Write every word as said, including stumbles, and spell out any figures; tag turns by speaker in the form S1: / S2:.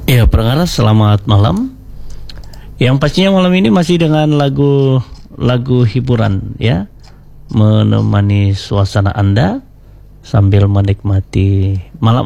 S1: Ya, pendengar selamat malam. Yang pastinya malam ini masih dengan lagu lagu hiburan ya, menemani suasana Anda sambil menikmati malam